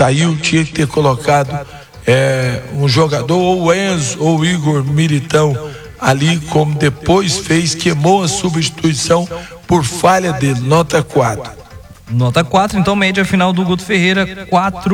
saiu, tinha que ter colocado um jogador, ou o Enzo ou o Igor Militão ali, como depois fez, queimou a substituição por falha dele, nota 4. Nota 4, então média final do Guto Ferreira,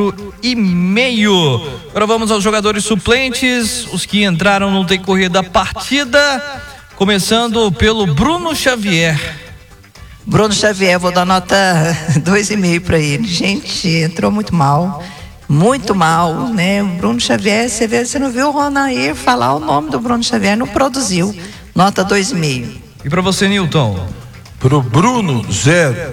4,5. Agora vamos aos jogadores suplentes, os que entraram no decorrer da partida, começando pelo Bruno Xavier. Bruno Xavier, vou dar nota 2,5 para ele. Gente, entrou muito mal, né? O Bruno Xavier, você não viu o Ronair falar o nome do Bruno Xavier, não produziu. Nota 2,5. E para você, Nilton? Pro Bruno, 0.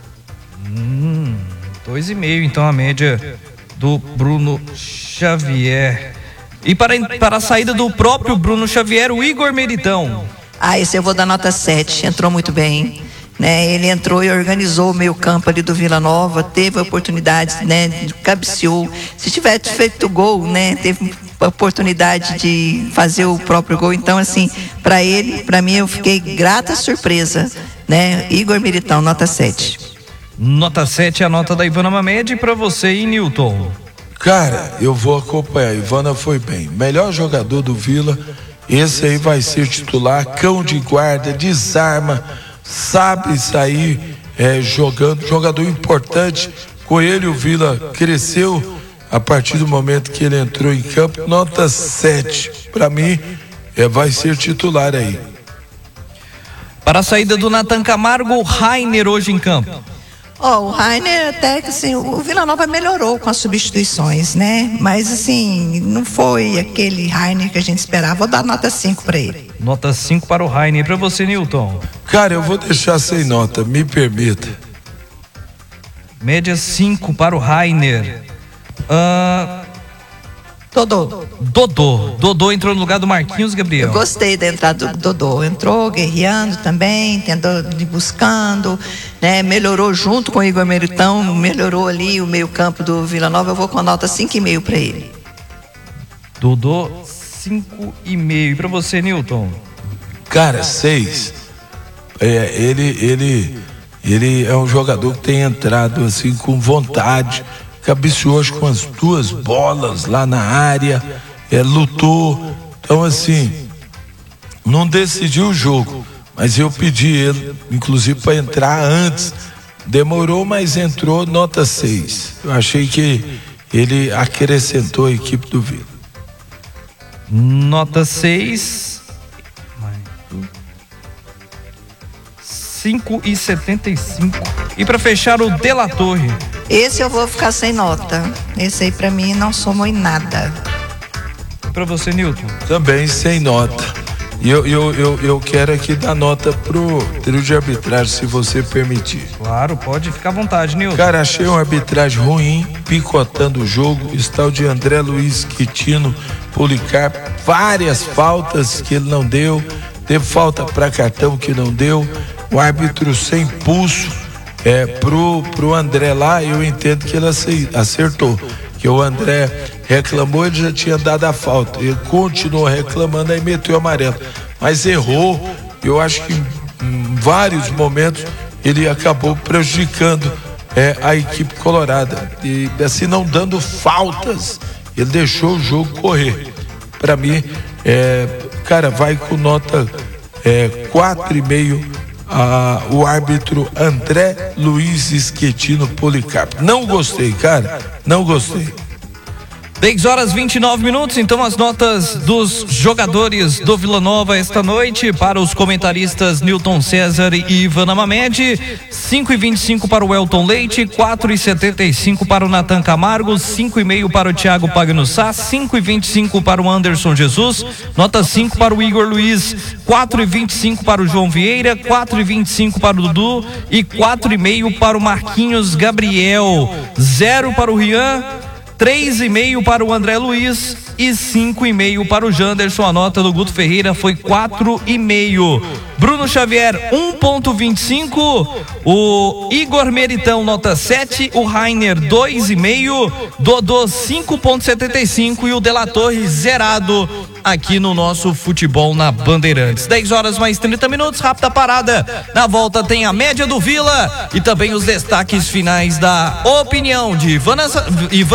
2,5, então a média do Bruno Xavier. E para a saída do próprio Bruno Xavier, o Igor Militão. Esse eu vou dar nota 7, entrou muito bem, né? Ele entrou e organizou o meio campo ali do Vila Nova, teve oportunidades, né? Cabeceou, se tivesse feito gol, né? Teve a oportunidade de fazer o próprio gol, então assim, para mim eu fiquei grata surpresa, né? Igor Militão, nota 7. Nota 7 é a nota da Ivana Mamed. E para você, e Nilton? Cara, eu vou acompanhar. Ivana foi bem. Melhor jogador do Vila. Esse aí vai ser titular. Cão de guarda, desarma, sabe sair jogando. Jogador importante. Com ele, o Vila cresceu a partir do momento que ele entrou em campo. Nota 7. Para mim, vai ser titular aí. Para a saída do Nathan Camargo, o Rainer hoje em campo. O Rainer, até que assim, o Vila Nova melhorou com as substituições, né? Mas assim, não foi aquele Rainer que a gente esperava. Vou dar nota 5 para ele. Nota 5 para o Rainer. E para você, Nilton? Cara, eu vou deixar sem nota, me permita. Média 5 para o Rainer. Dodô entrou no lugar do Marquinhos, Gabriel. Eu gostei da entrada do Dodô. Entrou guerreando também, tentou buscando, né? Melhorou junto com o Igor Militão, melhorou ali o meio campo do Vila Nova. Eu vou com nota 5,5 para ele. Dodô, 5,5. E para você, Nilton? Cara, 6. Ele é um jogador que tem entrado assim com vontade, cabeceou com as 2 bolas lá na área, lutou. Então assim, não decidiu o jogo, mas eu pedi ele, inclusive, para entrar antes. Demorou, mas entrou, nota 6. Eu achei que ele acrescentou a equipe do Vila. Nota 6. 5,75. E para fechar, o De La Torre. Esse eu vou ficar sem nota. Esse aí para mim não somou em nada. E para você, Nilton? Também sem nota. E eu quero aqui dar nota pro trio de arbitragem, se você permitir. Claro, pode ficar à vontade, Nilton. Cara, achei uma arbitragem ruim, picotando o jogo. Está o de André Luiz Quitino Policarpo, várias faltas que ele não deu, teve falta para cartão que não deu. O árbitro sem pulso pro André lá, eu entendo que ele acertou, que o André reclamou, ele já tinha dado a falta, ele continuou reclamando, aí meteu o amarelo, mas errou. Eu acho que em vários momentos ele acabou prejudicando a equipe colorada, e assim, não dando faltas, ele deixou o jogo correr. Para mim, cara, vai com nota 4,5 o árbitro André Luiz Esquetino Policarpo. Não gostei, cara, não gostei. 10h29, então as notas dos jogadores do Vila Nova esta noite. Para os comentaristas Nilton César e Ivana Mamed, 5,25 para o Elton Leite, 4,75 para o Nathan Camargo, 5,5 para o Thiago Pagnussá, 5,25 para o Anderson Jesus, nota 5 para o Igor Luiz, 4,25 para o João Vieira, 4,25 para o Dudu e 4,5 para o Marquinhos Gabriel, 0 para o Rian, 3,5 para o André Luiz e 5,5 para o Janderson. A nota do Guto Ferreira foi 4,5. Bruno Xavier, 1,25. O Igor Militão, nota 7. O Rainer, 2,5. Dodô, 5,75. E o De La Torre, zerado aqui no nosso Futebol na Bandeirantes. 10h mais 30, rápida parada. Na volta tem a média do Vila e também os destaques finais da opinião de Ivana